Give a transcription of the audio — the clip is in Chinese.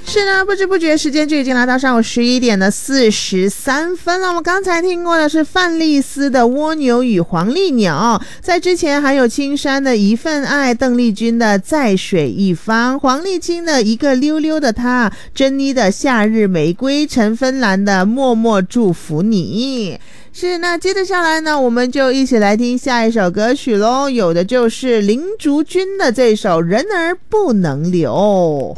是呢，不知不觉时间就已经来到上午11点的43分了。我们刚才听过的是范丽斯的《蜗牛与黄鹂鸟》，在之前还有青山的《一份爱》，邓丽君的《在水一方》，黄立清的《一个溜溜的他》，珍妮的《夏日玫瑰》，陈芬兰的《默默祝福你》。是，那接着下来呢，我们就一起来听下一首歌曲咯，有的就是林竹君的这首《人儿不能留》。